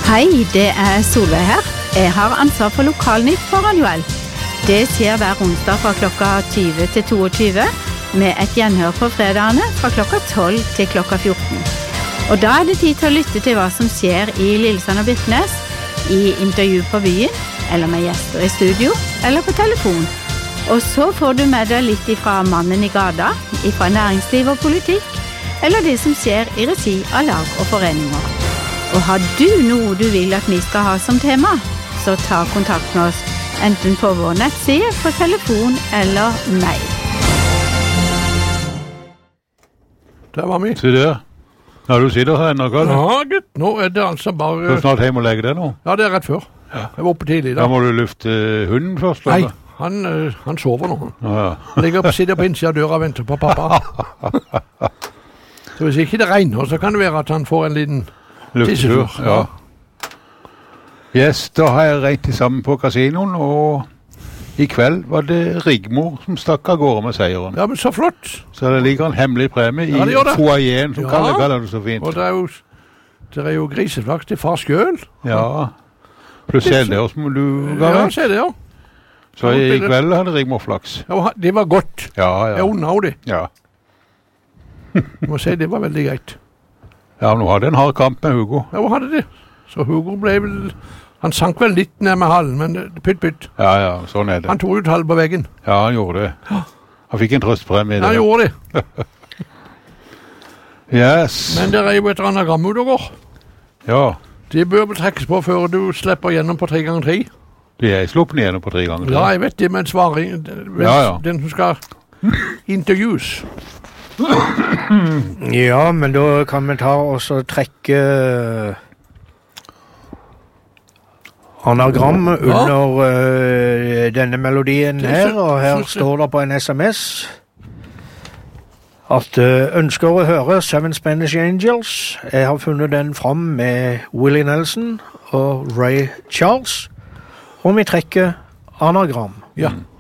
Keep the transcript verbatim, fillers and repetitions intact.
Hei, det er Solveig her. Jeg har ansvar for Lokalnytt for Radio L. Det skjer hver onsdag fra klokka tyve til toogtyve, med et gjenhør på fredagene fra klokka tolv til klokka fjorten. Og da er det tid til å lytte til hva som skjer i Lillesand og Birkenes, i intervju på byen, eller med gjester i studio, eller på telefon. Og så får du med deg litt ifra mannen i gata, ifra næringsliv og politikk, eller det som skjer i regi av lag og foreninger. Og har du noe du vil at vi skal ha som tema, så ta kontakt med oss, enten på vår nettside, på telefon eller mail. Der var vi. Se der. Ja, du sitter her ennå, Karl. Ja, gutt, nå er det altså bare... Du er snart hjemme og legger deg nå? Ja, det er rett før. Ja. Jeg var oppe tidlig da. Da må du lufte hunden først, Nei, eller? han, uh, han sover nå. Ja, ja. Ligger på siden på innsiden av døra og venter på pappa. Så hvis ikke det regner, så kan det være at han får en liten... Luftetur, ja. Yes, da har jeg reit sammen på kasinoen, og i kveld var det Rigmor som stakk av gårde med seieren. Ja, men så flott. Så det ligger en hemmelig premie ja, i foajeen, som ja. Kalle kaller det så fint. Og det er jo, det er jo griseflaks til far skjøl. Ja, pluss C D-er som du ga Ja, vekk. C D-er. Så i kveld hadde Rigmor flaks. Ja, det var godt. Ja, ja. Jeg unna det. Ja. Jeg må si, det var veldig greit. Ja, nå hadde en hard kamp med Hugo. Ja, hva hadde det? Så Hugo ble vel... Han sank vel litt ned med halen, men pytt, pytt. Ja, ja, sånn er det. Han tog ut halv på veggen. Ja, han gjorde det. Han fikk en trøstpremie. Ja, han gjorde det. Yes. Men det er jo et anagram ut og går. Ja. Det bør vel trekkes på før du slipper gjennom på tre ganger tre. Det er sluppende gjennom på tre ganger tre. Ja, jeg vet det, men svaring... Ja, ja. Den som skal intervjues. Ja, men da kan vi ta og så trekke anagram under uh, denne melodien her, og her står det på en sms at uh, ønsker å høre Seven Spanish Angels. Jeg har funnet den fram med Willie Nelson og Ray Charles, og vi trekker anagram. Ja.